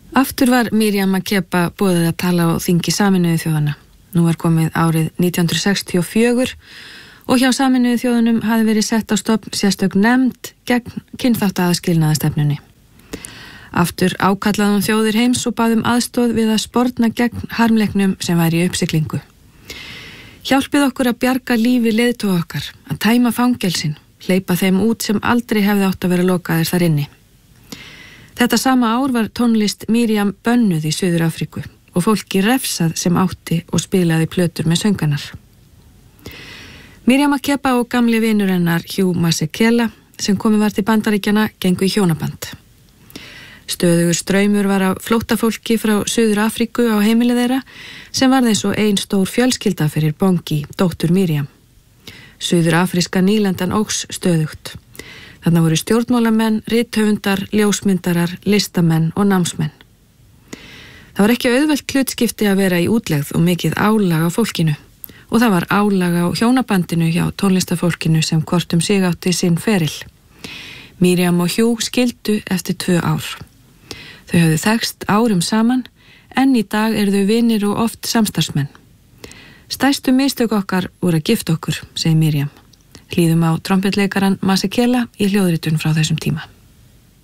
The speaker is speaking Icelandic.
Aftur var Miriam Makeba boðið að tala á þingi Sameinuðu þjóðanna. Nú var komið árið 1964 og hjá Sameinuðu þjóðunum hafði verið sett á stofn sérstök nefnd gegn kynþáttaaðskilnaðarstefnunni. Aftur ákallaði hún þjóðir heims og bað aðstoð við að sporna gegn harmleiknum sem væri í uppsiglingu. Hjálpið okkur að bjarga lífi leiðtoga okkar, að tæma fangelsin, hleypa þeim út sem aldrei hefði átt að vera lokaðir þar inni. Þetta sama ár var tónlist Miriam bönnuð í Suður Afríku og fólki refsað sem átti og spilaði plötur með sönganar. Miriam Makeba og gamli vinur hennar Hugh Masekela sem komið var til Bandaríkjanna gengu í hjónaband. Stöðugur straumur var af flóttafólki frá Suður Afríku á heimili þeirra sem varð eins og ein stór fjölskylda fyrir Bongi, dóttur Miriam. Suður afríska nýlendan óx stöðugt. Þarna voru stjórnmálamenn, rithöfundar, ljósmyndarar, listamenn og námsmenn. Það var ekki auðvelt hlutskipti að vera í útlegð og mikið álag á fólkinu og það var álag á hjónabandinu hjá tónlistafólkinu sem hvort sig átti sinn feril. Miriam og Hugh skildu eftir 2 ár. Þau höfðu þekkst árum saman en í dag eru þau vinir og oft samstarfsmenn. Stærstu mistök okkar voru að gifta okkur, segir Miriam. Hlýðum á trompetleikaran Masekela í hljóðritun frá þessum tíma.